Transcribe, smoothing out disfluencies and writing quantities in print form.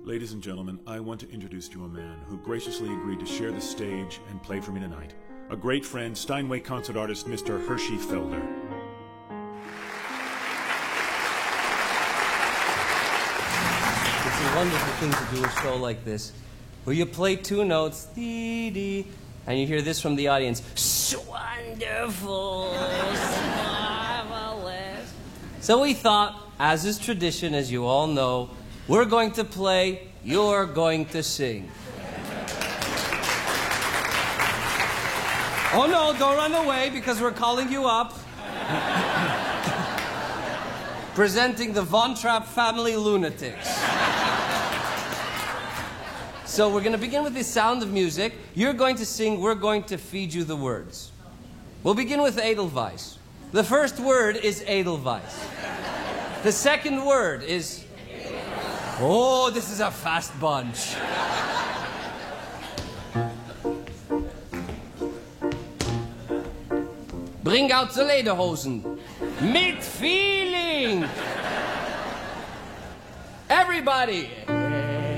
Ladies and gentlemen, I want to introduce to you a man who graciously agreed to share the stage and play for me tonight. A great friend, Steinway concert artist, Mr. Hershey Felder. It's a wonderful thing to do a show like this, where you play two notes, dee-dee, and you hear this from the audience. So wonderful, marvelous. So we thought, as is tradition, as you all know, we're going to play, you're going to sing. Oh no, don't run away because we're calling you up. Presenting the Von Trapp Family Lunatics. So we're going to begin with the Sound of Music. You're going to sing, we're going to feed you the words. We'll begin with Edelweiss. The first word is Edelweiss. The second word is... Oh, this is a fast bunch. Bring out the lederhosen. Mit feeling. Everybody.